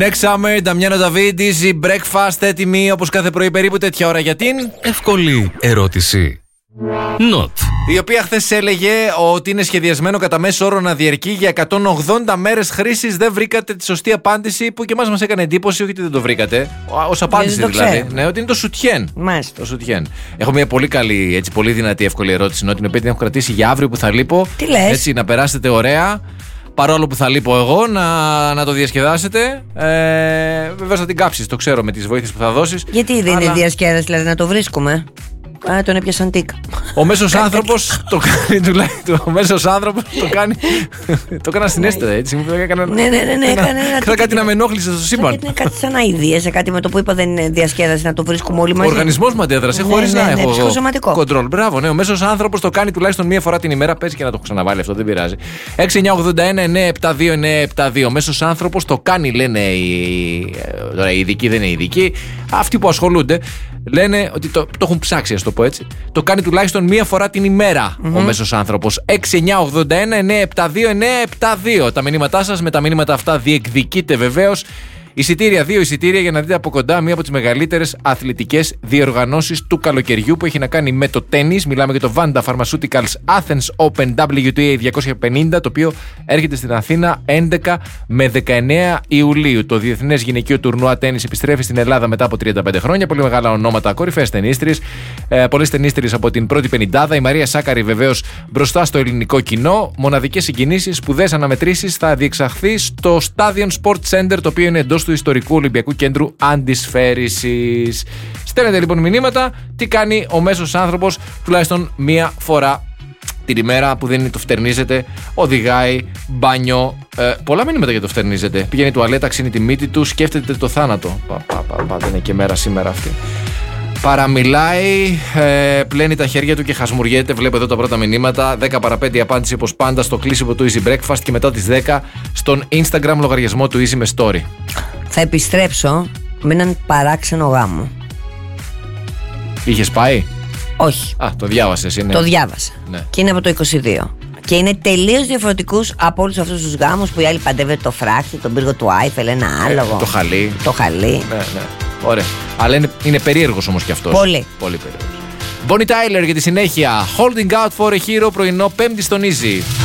Next Summer, Νταμιάνο Νταβίντ, Easy Breakfast, έτοιμη όπως κάθε πρωί περίπου τέτοια ώρα για την εύκολη ερώτηση. Not. Η οποία χθες έλεγε ότι είναι σχεδιασμένο κατά μέσο όρο να διαρκεί για 180 μέρες χρήσης. Δεν βρήκατε τη σωστή απάντηση που και μας έκανε εντύπωση, όχι ότι δεν το βρήκατε. Ως απάντηση δηλαδή. Ναι, ότι είναι το σουτιέν. Μάλιστα. Το σουτιέν. Έχω μια πολύ καλή, έτσι, πολύ δυνατή, εύκολη ερώτηση, την οποία την έχω κρατήσει για αύριο που θα λείπω. Τι λες? Έτσι, να περάσετε ωραία. Παρόλο που θα λείπω εγώ, να το διασκεδάσετε. Βεβαίως θα την κάψεις, το ξέρω, με τις βοήθειες που θα δώσεις. Γιατί δεν είναι διασκέδαση, δηλαδή να το βρίσκουμε. Τον έπιασαν τικ. Ο μέσος άνθρωπος το κάνει τουλάχιστον. Ο μέσος άνθρωπος το κάνει. Το έκανα στην αίσθητα, έτσι. Ναι, έκανε κάτι να με ενόχλησε στο σύμπαν. Είναι κάτι σαν αηδία, σε κάτι με το που είπα δεν είναι διασκέδαση, να το βρίσκουμε όλοι μαζί. Ο οργανισμός μου αντέδρασε χωρίς να έχω κοντρόλ. Μπράβο, ναι. Ο μέσος άνθρωπος το κάνει τουλάχιστον μία φορά την ημέρα. Παίζει και να το έχω ξαναβάλει αυτό, δεν πειράζει. 6-981-972-972. Ο μέσος άνθρωπος το κάνει, λένε τώρα οι ειδικοί, δεν είναι ειδικοί. Αυτοί που ασχολούνται λένε ότι το έχουν ψάξει, ας το πω έτσι. Το κάνει τουλάχιστον μία φορά την ημέρα ο μέσος άνθρωπος. 6-981-972-972. Τα μηνύματά σας, με τα μηνύματα αυτά διεκδικείτε βεβαίως εισιτήρια, 2 εισιτήρια για να δείτε από κοντά μία από τις μεγαλύτερες αθλητικές διοργανώσεις του καλοκαιριού που έχει να κάνει με το τένις. Μιλάμε για το Vanda Pharmaceuticals Athens Open WTA 250, το οποίο έρχεται στην Αθήνα 11 με 19 Ιουλίου. Το Διεθνές Γυναικείο Τουρνουά Τένις επιστρέφει στην Ελλάδα μετά από 35 χρόνια. Πολύ μεγάλα ονόματα, κορυφαίες τενίστριες, πολλές τενίστριες από την πρώτη πενηντάδα. Η Μαρία Σάκαρη βεβαίως μπροστά στο ελληνικό κοινό. Μοναδικές συγκινήσεις, σπουδαίες αναμετρήσεις θα διεξαχθεί στο Stadion Sports Center, το οποίο είναι εντός του ιστορικού Ολυμπιακού Κέντρου Αντισφαίρησης. Στέλνετε λοιπόν μηνύματα. Τι κάνει ο μέσος άνθρωπος τουλάχιστον μία φορά την ημέρα που δεν το φτερνίζεται, οδηγάει, μπάνιο. Πολλά μηνύματα για το φτερνίζεται. Πηγαίνει τουαλέτα, ξύνει τη μύτη του, σκέφτεται το θάνατο. Δεν είναι και μέρα σήμερα αυτή. Παραμιλάει, πλένει τα χέρια του και χασμουριέται. Βλέπω εδώ τα πρώτα μηνύματα. 10 παρα 5 η απάντηση όπως πάντα στο κλείσιμο του Easy Breakfast και μετά τις 10 στον Instagram λογαριασμό του Easy με story. Θα επιστρέψω με έναν παράξενο γάμο. Είχες πάει? Όχι. Το διάβασες, είναι. Το διάβασα. Ναι. Και είναι από το 22. Και είναι τελείως διαφορετικούς από όλους αυτούς τους γάμους που οι άλλοι παντεύεται το φράχτη, τον πύργο του Άιφελ, ένα άλογο. Το χαλί. Το χαλί. Ναι. Ωραία. Αλλά είναι περίεργος όμως κι αυτός. Πολύ. Πολύ περίεργος. Bonnie Tyler για τη συνέχεια. Holding out for a hero, πρωινό 5η στον Easy.